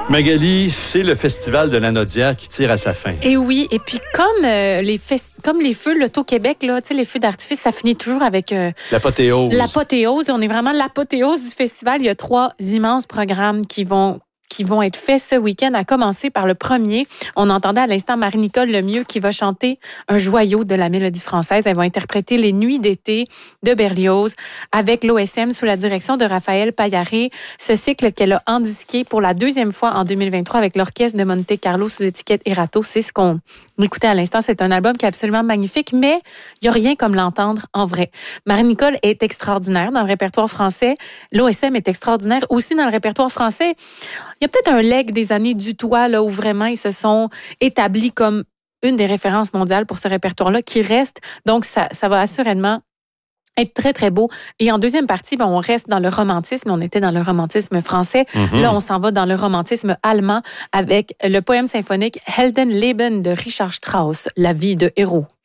Magali, c'est le festival de la Naudière qui tire à sa fin. Et oui, et puis comme les feux l'Auto-Québec, là, tu sais, les feux d'artifice, ça finit toujours avec l'apothéose. L'apothéose, on est vraiment l'apothéose du festival. Il y a 3 immenses programmes qui vont être faits ce week-end, à commencer par le premier. On entendait à l'instant Marie-Nicole Lemieux qui va chanter un joyau de la mélodie française. Elle va interpréter Les Nuits d'été de Berlioz avec l'OSM sous la direction de Raphaël Paillaré. Ce cycle qu'elle a endisqué pour la 2e fois en 2023 avec l'Orchestre de Monte Carlo sous étiquette Erato. C'est ce qu'on écoutait à l'instant. C'est un album qui est absolument magnifique, mais il n'y a rien comme l'entendre en vrai. Marie-Nicole est extraordinaire dans le répertoire français. L'OSM est extraordinaire aussi dans le répertoire français. Il y a peut-être un leg des années du Toit, là, où vraiment ils se sont établis comme une des références mondiales pour ce répertoire-là qui reste. Donc, ça va assurément être très, très beau. Et en deuxième partie, on reste dans le romantisme. On était dans le romantisme français. Mm-hmm. Là, on s'en va dans le romantisme allemand avec le poème symphonique Heldenleben de Richard Strauss, La vie de héros.